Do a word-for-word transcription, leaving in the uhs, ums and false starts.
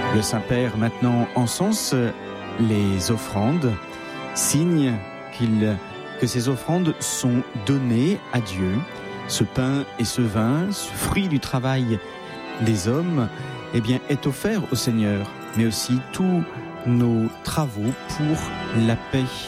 Le Saint-Père maintenant encense les offrandes, signe qu'il, que ces offrandes sont données à Dieu. Ce pain et ce vin, ce fruit du travail des hommes, eh bien, est offert au Seigneur, mais aussi tous nos travaux pour la paix